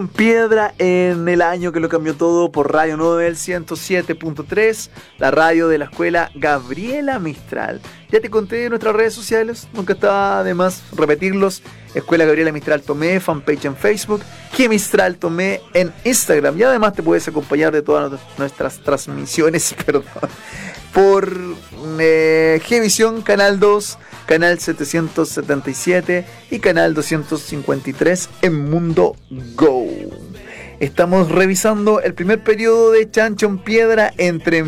Piedra en el año que lo cambió todo por Radio Nobel 107.3, la radio de la escuela Gabriela Mistral. Ya te conté en nuestras redes sociales, nunca está de más repetirlos. Escuela Gabriela Mistral Tomé, fanpage en Facebook, G Mistral Tomé en Instagram. Y además te puedes acompañar de todas nuestras transmisiones, perdón, por Gvisión, Canal 2, Canal 777 y Canal 253 en Mundo Go. Estamos revisando el primer periodo de Chancho en Piedra entre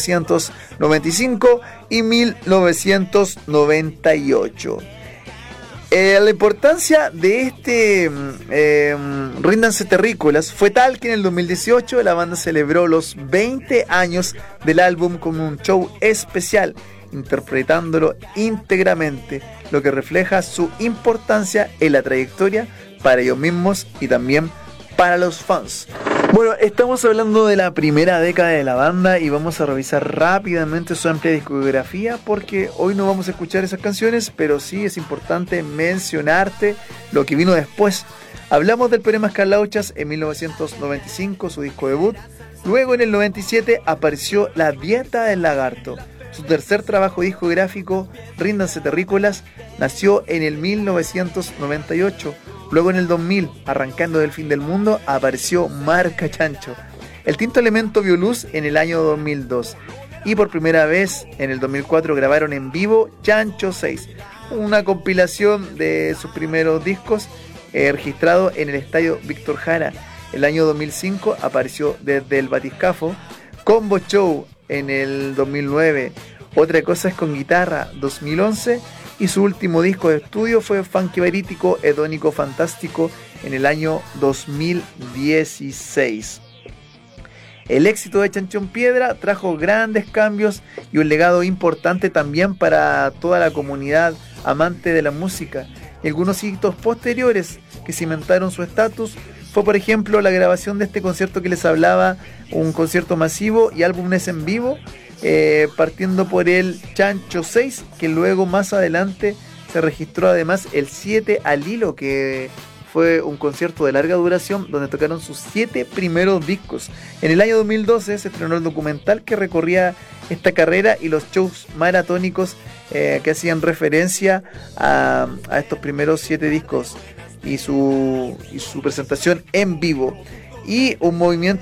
1995 y 1998. La importancia de este Ríndanse Terrícolas fue tal que en el 2018 la banda celebró los 20 años del álbum con un show especial, interpretándolo íntegramente, lo que refleja su importancia en la trayectoria para ellos mismos y también para los fans. Bueno, estamos hablando de la primera década de la banda y vamos a revisar rápidamente su amplia discografía porque hoy no vamos a escuchar esas canciones, pero sí es importante mencionarte lo que vino después. Hablamos del Poemas Carlauchas en 1995, su disco debut. Luego en el 97 apareció La Dieta del Lagarto. Su tercer trabajo discográfico, Ríndanse Terrícolas, nació en el 1998. Luego en el 2000, arrancando del fin del mundo, apareció Marca Chancho. El Tinto Elemento vio luz en el año 2002. Y por primera vez, en el 2004, grabaron en vivo Chancho 6, una compilación de sus primeros discos registrado en el Estadio Víctor Jara. El año 2005 apareció Desde el Batiscafo, Combo Show en el 2009, Otra Cosa es con Guitarra 2011, y su último disco de estudio fue Funky Verítico, Hedónico Fantástico en el año 2016. El éxito de Chancho en Piedra trajo grandes cambios y un legado importante también para toda la comunidad amante de la música. Y algunos hitos posteriores que cimentaron su estatus fue, por ejemplo, la grabación de este concierto que les hablaba, un concierto masivo y álbumes en vivo, partiendo por el Chancho 6, que luego más adelante se registró además el 7 al hilo, que fue un concierto de larga duración donde tocaron sus 7 primeros discos. En el año 2012 se estrenó el documental que recorría esta carrera y los shows maratónicos que hacían referencia a estos primeros 7 discos y su presentación en vivo. Y un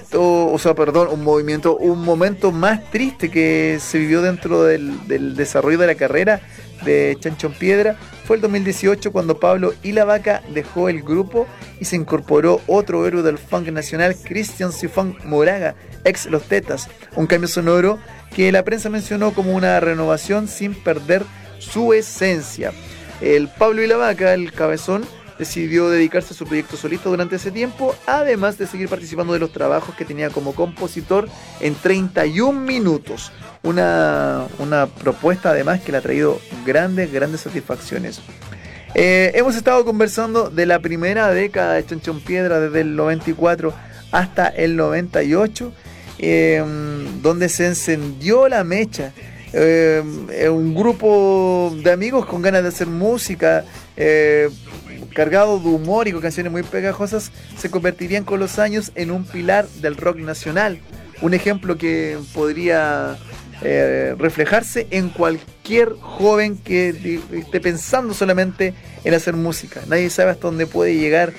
momento más triste que se vivió dentro del desarrollo de la carrera de Chancho en Piedra fue el 2018, cuando Pablo y la Vaca dejó el grupo y se incorporó otro héroe del funk nacional, Cristian Sifón Moraga, ex Los Tetas. Un cambio sonoro que la prensa mencionó como una renovación sin perder su esencia. El Pablo y la Vaca, el cabezón, decidió dedicarse a su proyecto solista durante ese tiempo, además de seguir participando de los trabajos que tenía como compositor en 31 minutos. Una propuesta además que le ha traído grandes satisfacciones. Hemos estado conversando de la primera década de Chancho en Piedra, desde el 94 hasta el 98, donde se encendió la mecha. Un grupo de amigos con ganas de hacer música, cargado de humor y con canciones muy pegajosas, se convertirían con los años en un pilar del rock nacional. Un ejemplo que podría reflejarse en cualquier joven que esté pensando solamente en hacer música. Nadie sabe hasta dónde puede llegar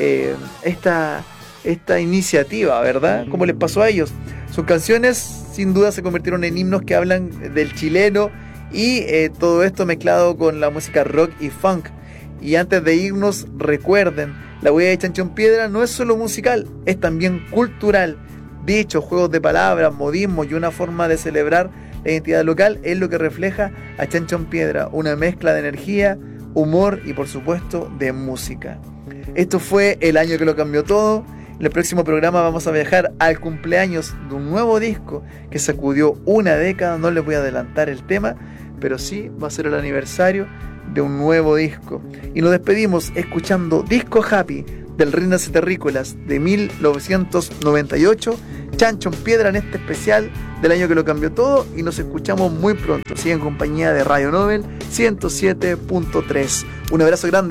esta iniciativa, ¿verdad? Como les pasó a ellos. Sus canciones sin duda se convirtieron en himnos que hablan del chileno y todo esto mezclado con la música rock y funk. Y antes de irnos, recuerden, la huella de Chancho en Piedra no es solo musical, es también cultural. Dichos, juegos de palabras, modismos y una forma de celebrar la identidad local es lo que refleja a Chancho en Piedra, una mezcla de energía, humor y por supuesto de música. Esto fue el año que lo cambió todo. En el próximo programa vamos a viajar al cumpleaños de un nuevo disco que sacudió una década. No les voy a adelantar el tema, pero sí va a ser el aniversario de un nuevo disco. Y nos despedimos escuchando Disco Happy del Ríndanse Terrícolas de 1998, Chancho en Piedra en este especial del año que lo cambió todo, y nos escuchamos muy pronto. Sigue en compañía de Radio Nobel 107.3. Un abrazo grande.